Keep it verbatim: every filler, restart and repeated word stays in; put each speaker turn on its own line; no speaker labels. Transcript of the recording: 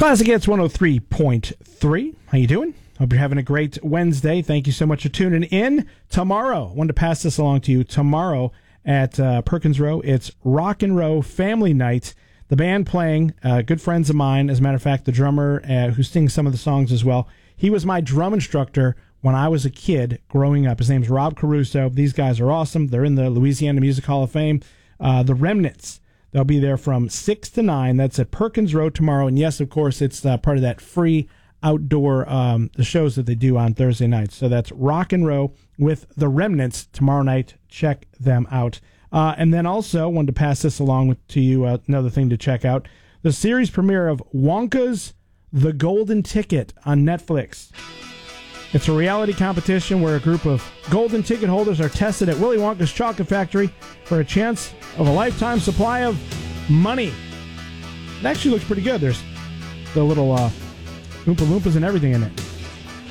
Classic Hits one oh three point three. How you doing? Hope you're having a great Wednesday. Thank you so much for tuning in. Tomorrow, I wanted to pass this along to you. Tomorrow at uh, Perkins Row, it's Rock and Row Family Night. The band playing, uh, good friends of mine. As a matter of fact, the drummer uh, who sings some of the songs as well. He was my drum instructor when I was a kid growing up. His name's Rob Caruso. These guys are awesome. They're in the Louisiana Music Hall of Fame. Uh, the Remnants, they'll be there from six to nine. That's at Perkins Row tomorrow. And yes, of course, it's uh, part of that free outdoor um, the shows that they do on Thursday nights. So that's Rock and Row with the Remnants tomorrow night. Check them out. Uh, and then also wanted to pass this along with, to you, uh, another thing to check out. The series premiere of Wonka's The Golden Ticket on Netflix. It's a reality competition where a group of golden ticket holders are tested at Willy Wonka's chocolate factory for a chance of a lifetime supply of money. It actually looks pretty good. There's the little uh, Oompa Loompas and everything in it.